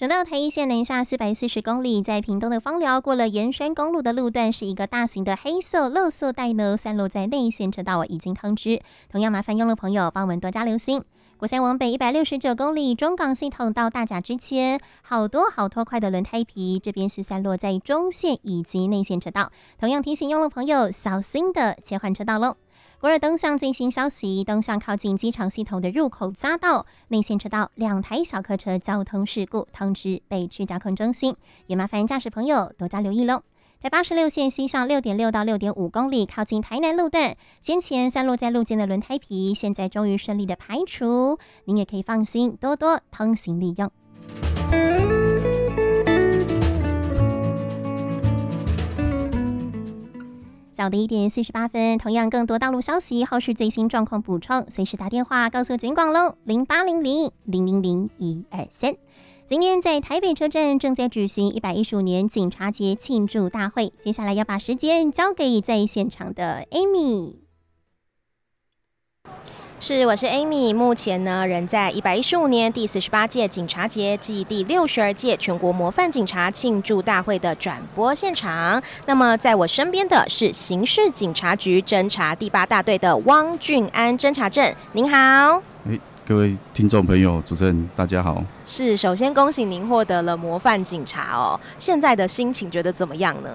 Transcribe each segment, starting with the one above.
省道台一线南下440公里，在屏东的芳寮过了沿山公路的路段是一个大型的黑色垃圾袋呢，散落在内线车道已经通知，同样麻烦用路朋友帮我们多加留心。国三往北169公里，中港系统到大甲之间，好多块的轮胎皮，这边是散落在中线以及内线车道，同样提醒用路朋友小心的切换车道喽。国二东向最新消息，东向靠近机场系统的入口匝道内线车道2台小客车交通事故，通知北区调控中心，也麻烦驾驶朋友多加留意喽。台86线西向6.6到6.5公里，靠近台南路段，先前散落在路肩的轮胎皮，现在终于顺利的排除，您也可以放心多多通行利用。早的1点48分，同样更多道路消息，后续最新状况补充，随时打电话告诉警广喽，0800-000-123。今天在台北车站正在举行115年警察节庆祝大会，接下来要把时间交给在现场的 Amy。 我是 Amy， 目前呢人在115年第48届警察节暨第62届全国模范警察庆祝大会的转播现场。那么在我身边的是刑事警察局侦查第8大队的汪俊安侦查正，您好。 各位听众朋友，主持人大家好。 首先恭喜您获得了模范警察哦，现在的心情觉得怎么样呢？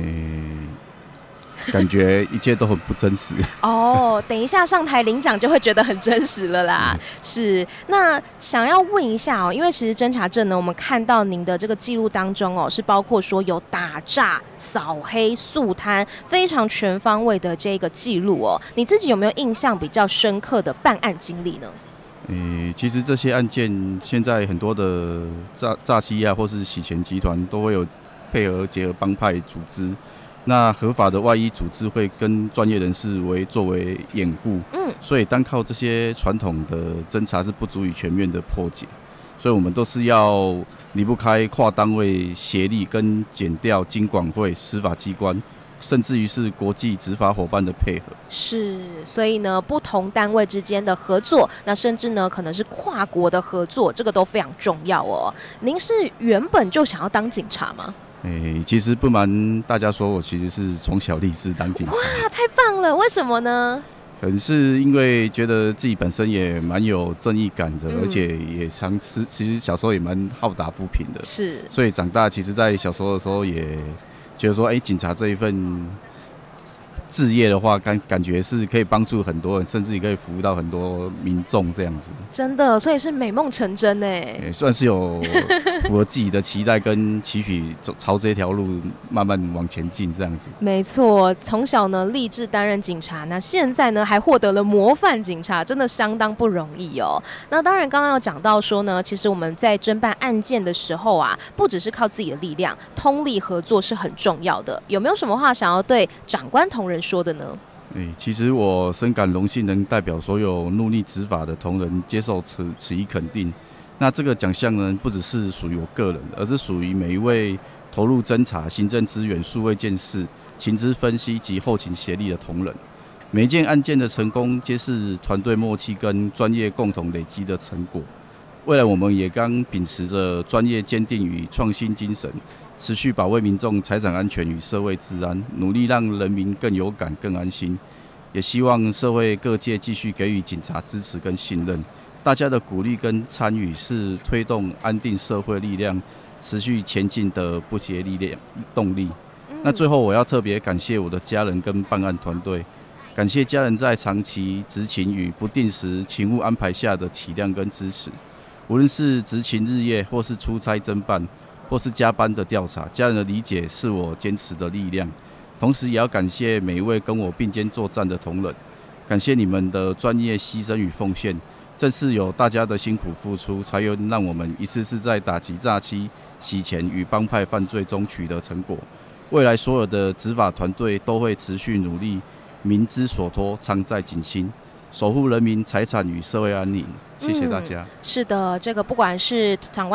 感觉一切都很不真实哦，等一下上台领奖就会觉得很真实了啦。是，那想要问一下哦，因为其实侦查证呢，我们看到您的这个记录当中哦，是包括说有打诈、扫黑、肃贪，非常全方位的这个记录哦。你自己有没有印象比较深刻的办案经历呢？ 其实这些案件现在很多的诈欺啊，或是洗钱集团都会有配合结合帮派组织。那合法的外衣组织会跟专业人士作为掩护，所以单靠这些传统的侦查是不足以全面的破解，所以我们都是要离不开跨单位协力跟检调、金管会、司法机关，甚至于是国际执法伙伴的配合。 所以呢，不同单位之间的合作，那甚至呢可能是跨国的合作，这个都非常重要哦。您是原本就想要当警察吗？ 其实不瞒大家说，我其实是从小立志当警察。 哇，太棒了！为什么呢？ 可能是因为觉得自己本身也蛮有正义感的，而且也其实小时候也蛮好打不平的。所以长大其实在小时候的时候也觉得说，警察这一份志业的话，感觉是可以帮助很多人，甚至也可以服务到很多民众这样子。 真的，所以是美梦成真耶。 算是有符合自己的期待跟期许，朝这条路慢慢往前进这样子。 没错，从小呢立志担任警察，那现在呢还获得了模范警察，真的相当不容易哦。那当然，刚刚有讲到说呢，其实我们在侦办案件的时候啊，不只是靠自己的力量，通力合作是很重要的。有没有什么话想要对长官同仁说的呢？ 其实我深感荣幸能代表所有努力执法的同仁接受此一肯定。那这个奖项呢，不只是属于我个人，而是属于每一位投入侦查、行政资源、数位建设、情资分析及后勤协力的同仁。每一件案件的成功，皆是团队默契跟专业共同累积的成果。未来我们也将秉持着专业坚定与创新精神，持续保卫民众财产安全与社会治安，努力让人民更有感、更安心。也希望社会各界继续给予警察支持跟信任，大家的鼓励跟参与是推动安定社会力量持续前进的不竭动力。那最后我要特别感谢我的家人跟办案团队，感谢家人在长期执勤与不定时勤务安排下的体谅跟支持。无论是执勤日夜，或是出差侦办，或是加班的调查，家人的理解是我坚持的力量。同时也要感谢每一位跟我并肩作战的同仁，感谢你们的专业牺牲与奉献。正是有大家的辛苦付出，才有让我们一次次在打击诈欺、洗钱与帮派犯罪中取得成果。未来所有的执法团队都会持续努力，民之所托，常在警心，守护人民财产与社会安宁。谢谢大家。 是的，这个不管是场外